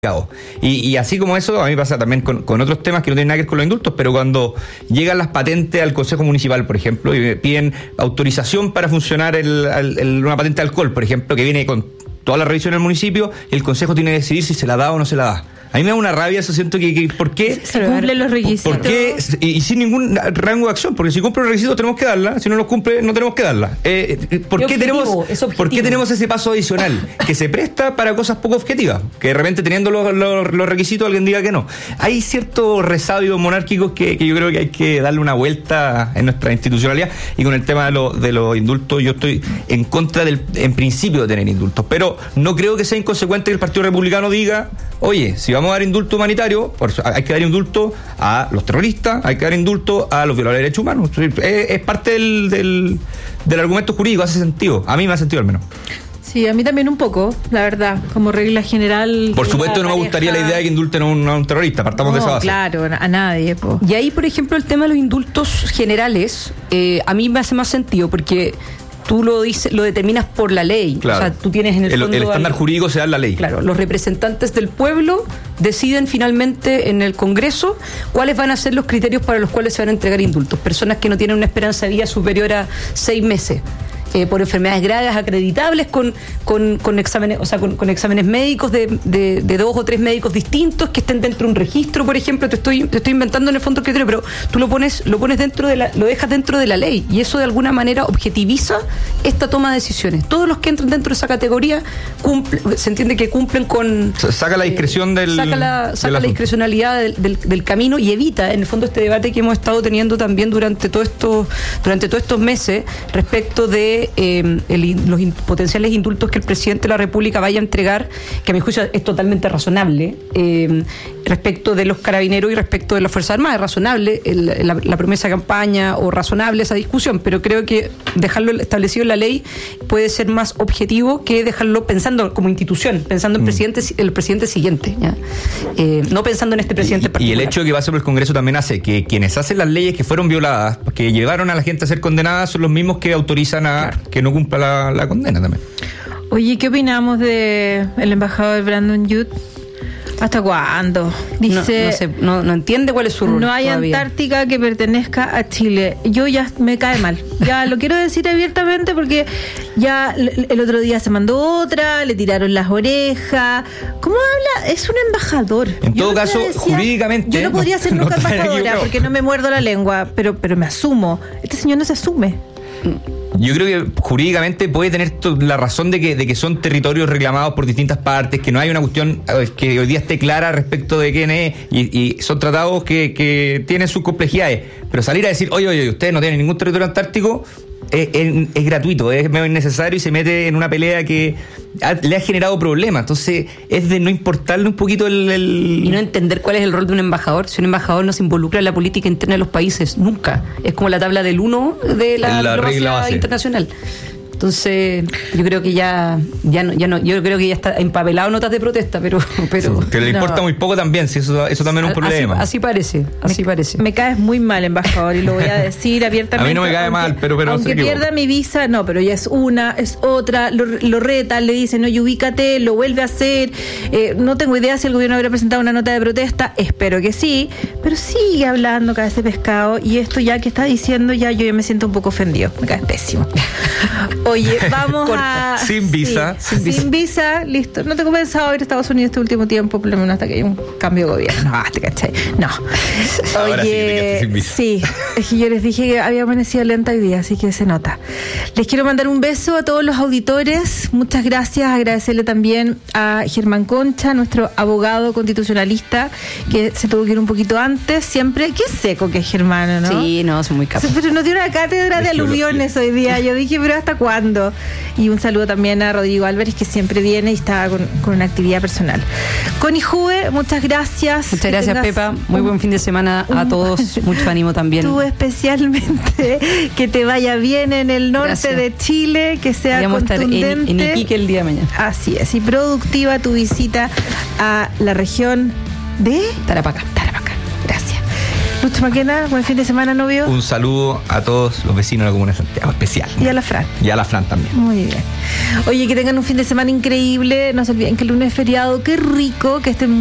Y así como eso, a mí pasa también con otros temas que no tienen nada que ver con los indultos, pero cuando llegan las patentes al Consejo Municipal, por ejemplo, y piden autorización para funcionar una patente de alcohol, por ejemplo, que viene con toda la revisión del municipio, el Consejo tiene que decidir si se la da o no se la da. A mí me da una rabia eso, siento que ¿por qué? Se cumplen los requisitos. ¿Por qué? Y sin ningún rango de acción, porque si cumple los requisitos tenemos que darla, si no los cumple no tenemos que darla. ¿Por qué tenemos ese paso adicional que se presta para cosas poco objetivas? Que de repente teniendo los requisitos alguien diga que no. Hay ciertos resabios monárquicos que yo creo que hay que darle una vuelta en nuestra institucionalidad, y con el tema de los indultos yo estoy en contra en principio de tener indultos, pero no creo que sea inconsecuente que el Partido Republicano diga, oye, si vamos a dar indulto humanitario, hay que dar indulto a los terroristas, hay que dar indulto a los violadores de derechos humanos. Es parte del argumento jurídico, hace sentido. A mí me ha sentido al menos. Sí, a mí también un poco, la verdad, como regla general. Por supuesto no me gustaría la idea de que indulten a un terrorista, partamos de esa base. Claro, a nadie. Y ahí, por ejemplo, el tema de los indultos generales, a mí me hace más sentido, porque tú lo determinas por la ley. Claro. O sea, tú tienes en el fondo el estándar jurídico se da en la ley. Claro, los representantes del pueblo deciden finalmente en el Congreso cuáles van a ser los criterios para los cuales se van a entregar indultos. Personas que no tienen una esperanza de vida superior a 6 meses. Por enfermedades graves acreditables con exámenes, o sea, con exámenes médicos de 2 o 3 médicos distintos que estén dentro de un registro, por ejemplo. Te estoy inventando en el fondo el criterio, pero tú lo pones lo dejas dentro de la ley, y eso de alguna manera objetiviza esta toma de decisiones. Todos los que entran dentro de esa categoría se entiende que cumplen con... Saca la discreción saca la discrecionalidad del camino, y evita en el fondo este debate que hemos estado teniendo también durante todos estos meses respecto de los potenciales indultos que el presidente de la República vaya a entregar, que a mi juicio es totalmente razonable, respecto de los carabineros y respecto de las Fuerzas Armadas. Es razonable la promesa de campaña, o razonable esa discusión, pero creo que dejarlo establecido en la ley puede ser más objetivo que dejarlo pensando como institución, pensando en el presidente siguiente, ¿ya? No pensando en este presidente particular. Y el hecho de que pase por el Congreso también hace que quienes hacen las leyes que fueron violadas, que llevaron a la gente a ser condenada, son los mismos que autorizan a que no cumpla la condena también. Oye, ¿qué opinamos de el embajador Brandon Youth? ¿Hasta cuándo? Dice, no entiende cuál es su rol. No hay todavía Antártica que pertenezca a Chile. Yo ya me cae mal. Ya lo quiero decir abiertamente, porque ya el otro día se mandó otra, le tiraron las orejas. ¿Cómo habla? Es un embajador. En todo caso, jurídicamente... Yo no podría ser nunca embajadora, porque no me muerdo la lengua, pero me asumo. Este señor no se asume. Yo creo que jurídicamente puede tener la razón de que son territorios reclamados por distintas partes, que no hay una cuestión que hoy día esté clara respecto de quién es, y son tratados que tienen sus complejidades. Pero salir a decir, oye, ustedes no tienen ningún territorio antártico, es gratuito, es medio innecesario, y se mete en una pelea que le ha generado problemas. Entonces es de no importarle un poquito y no entender cuál es el rol de un embajador. Si un embajador no se involucra en la política interna de los países, nunca. Es como la tabla del 1 de la regla internacional. Entonces, yo creo que ya no, yo creo que ya está empapelado notas de protesta, pero que le importa muy poco también, si eso también es un problema. Así parece. Me caes muy mal, embajador, y lo voy a decir abiertamente. A mí no me cae mal, pero aunque pierda mi visa, no, pero ya es otra, lo reta, le dicen, oye, ubícate, lo vuelve a hacer. No tengo idea si el gobierno habrá presentado una nota de protesta, espero que sí, pero sigue hablando cada ese pescado, y esto ya que está diciendo, yo ya me siento un poco ofendido, me cae pésimo. Oye, vamos sin visa. Sin visa, listo. No tengo pensado ir a Estados Unidos este último tiempo, por lo menos hasta que haya un cambio de gobierno. ¿Te cachai? No. Oye, sí, es que yo les dije que había amanecido lenta hoy día, así que se nota. Les quiero mandar un beso a todos los auditores. Muchas gracias. Agradecerle también a Germán Concha, nuestro abogado constitucionalista, que se tuvo que ir un poquito antes. Siempre, qué seco que es Germán, ¿no? Sí, no, soy muy capaz. Pero nos dio una cátedra de aluviones hoy día. Yo dije, pero ¿hasta cuándo? Y un saludo también a Rodrigo Álvarez, que siempre viene y está con una actividad personal. Connie Juve, muchas gracias. Muchas gracias, Pepa. Muy buen fin de semana a todos. Mucho ánimo también. Tú especialmente, que te vaya bien en el norte de Chile, que sea Podríamos contundente. Estar en Iquique el día de mañana. Así es, y productiva tu visita a la región de Tarapacá. Gracias. Lucho Maquena, buen fin de semana, novio. Un saludo a todos los vecinos de la Comuna de Santiago, especial. Y a la Fran. Y a la Fran también. Muy bien. Oye, que tengan un fin de semana increíble. No se olviden que el lunes es feriado. Qué rico, que estén